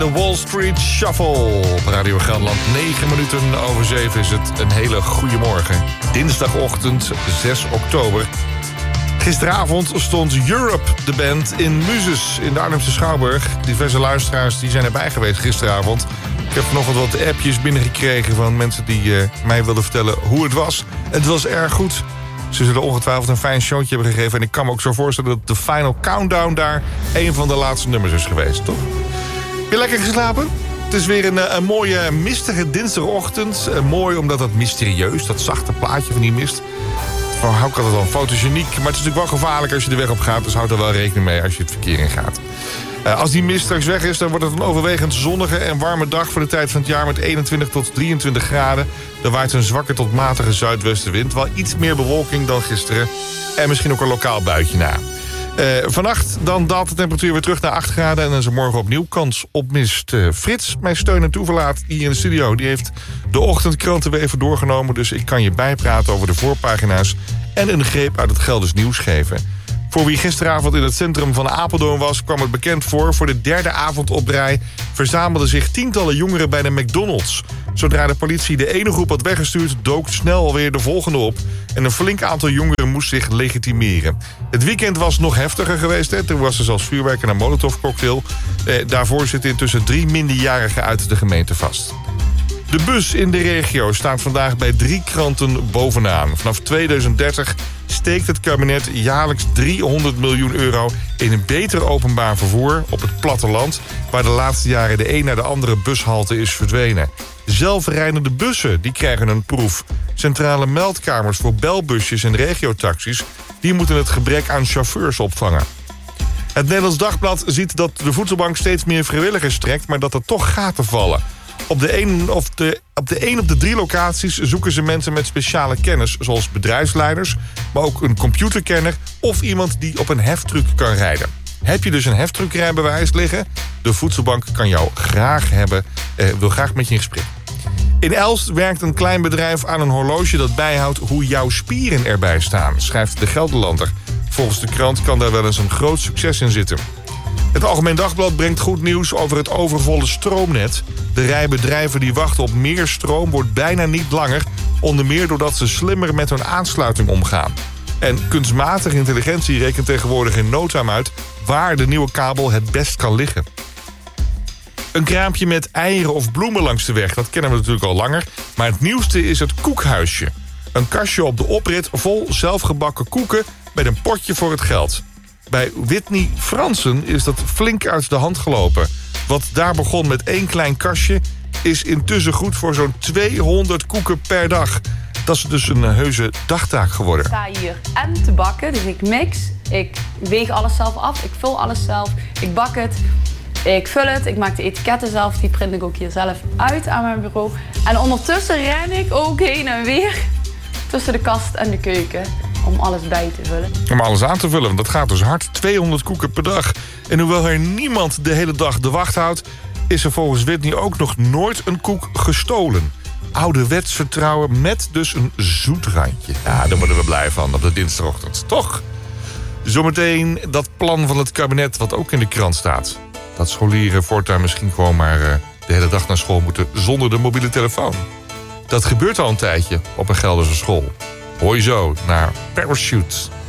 De Wall Street Shuffle op Radio Gelderland. 7:09 is het. Een hele goede morgen. Dinsdagochtend 6 oktober. Gisteravond stond Europe, de band, in Muses in de Arnhemse Schouwburg. Diverse luisteraars die zijn erbij geweest gisteravond. Ik heb vanochtend wat appjes binnengekregen van mensen die mij wilden vertellen hoe het was. Het was erg goed. Ze zullen ongetwijfeld een fijn showtje hebben gegeven. En ik kan me ook zo voorstellen dat de Final Countdown daar een van de laatste nummers is geweest, toch? Heb je lekker geslapen? Het is weer een mooie mistige dinsdagochtend. Mooi omdat dat mysterieus, dat zachte plaatje van die mist. Hou ik altijd wel fotogeniek. Maar het is natuurlijk wel gevaarlijk als je de weg op gaat. Dus houd er wel rekening mee als je het verkeer in gaat. Als die mist straks weg is, dan wordt het een overwegend zonnige en warme dag voor de tijd van het jaar met 21 tot 23 graden. Er waait een zwakke tot matige zuidwestenwind. Wel iets meer bewolking dan gisteren. En misschien ook een lokaal buitje na. Vannacht dan daalt de temperatuur weer terug naar 8 graden... en dan is er morgen opnieuw kans op mist. Frits, mijn steun en toeverlaat hier in de studio... die heeft de ochtendkranten weer even doorgenomen... dus ik kan je bijpraten over de voorpagina's... en een greep uit het Gelders nieuws geven. Voor wie gisteravond in het centrum van Apeldoorn was... kwam het bekend voor de derde avond op rij... verzamelden zich tientallen jongeren bij de McDonald's. Zodra de politie de ene groep had weggestuurd... dook snel alweer de volgende op... en een flink aantal jongeren moest zich legitimeren. Het weekend was nog heftiger geweest. Hè? Toen was er zelfs vuurwerk en een molotovcocktail. Daarvoor zitten intussen 3 minderjarigen uit de gemeente vast. De bus in de regio staat vandaag bij 3 kranten bovenaan. Vanaf 2030 steekt het kabinet jaarlijks 300 miljoen euro... in een beter openbaar vervoer op het platteland... waar de laatste jaren de een naar de andere bushalte is verdwenen. Zelfrijdende bussen die krijgen een proef. Centrale meldkamers voor belbusjes en regiotaxis... die moeten het gebrek aan chauffeurs opvangen. Het Nederlands Dagblad ziet dat de voedselbank steeds meer vrijwilligers trekt... maar dat er toch gaten vallen. Op de 1 op de 3 locaties zoeken ze mensen met speciale kennis... zoals bedrijfsleiders, maar ook een computerkenner... of iemand die op een heftruck kan rijden. Heb je dus een heftruckrijbewijs liggen? De voedselbank kan jou graag hebben, wil graag met je in gesprek. In Elst werkt een klein bedrijf aan een horloge dat bijhoudt... hoe jouw spieren erbij staan, schrijft de Gelderlander. Volgens de krant kan daar wel eens een groot succes in zitten. Het Algemeen Dagblad brengt goed nieuws over het overvolle stroomnet. De rij bedrijven die wachten op meer stroom wordt bijna niet langer... onder meer doordat ze slimmer met hun aansluiting omgaan. En kunstmatige intelligentie rekent tegenwoordig in no time uit... waar de nieuwe kabel het best kan liggen. Een kraampje met eieren of bloemen langs de weg, dat kennen we natuurlijk al langer... maar het nieuwste is het koekhuisje. Een kastje op de oprit vol zelfgebakken koeken... met een potje voor het geld. Bij Whitney Fransen is dat flink uit de hand gelopen. Wat daar begon met 1 klein kastje... is intussen goed voor zo'n 200 koeken per dag. Dat is dus een heuse dagtaak geworden. Ik sta hier en te bakken, dus ik mix. Ik weeg alles zelf af, ik vul alles zelf. Ik bak het, ik vul het, ik maak de etiketten zelf. Die print ik ook hier zelf uit aan mijn bureau. En ondertussen ren ik ook heen en weer... tussen de kast en de keuken... om alles bij te vullen. Om alles aan te vullen, want dat gaat dus hard. 200 koeken per dag. En hoewel er niemand de hele dag de wacht houdt... is er volgens Whitney ook nog nooit een koek gestolen. Ouderwets vertrouwen met dus een zoet randje. Ja, daar worden we blij van op de dinsdagochtend. Toch? Zometeen dat plan van het kabinet wat ook in de krant staat. Dat scholieren voortaan misschien gewoon maar de hele dag naar school moeten... zonder de mobiele telefoon. Dat gebeurt al een tijdje op een Gelderse school. Hoor je zo naar Parachute.